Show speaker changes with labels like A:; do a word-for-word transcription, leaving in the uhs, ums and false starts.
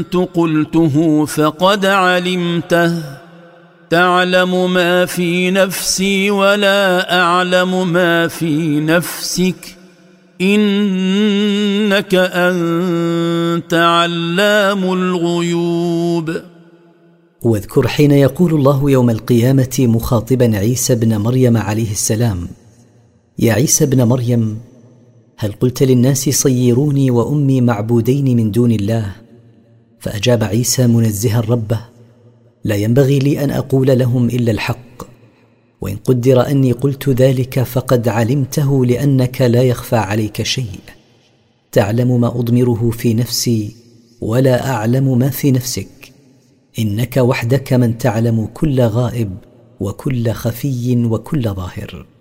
A: قلته فقد علمته تعلم ما في نفسي ولا أعلم ما في نفسك إنك أنت علام الغيوب.
B: واذكر حين يقول الله يوم القيامة مخاطبا عيسى بن مريم عليه السلام: يا عيسى بن مريم، هل قلت للناس صيروني وأمي معبودين من دون الله؟ فأجاب عيسى منزها ربه: لا ينبغي لي أن أقول لهم إلا الحق، وإن قدر أني قلت ذلك فقد علمته لأنك لا يخفى عليك شيء، تعلم ما أضمره في نفسي ولا أعلم ما في نفسك، إنك وحدك من تعلم كل غائب وكل خفي وكل ظاهر.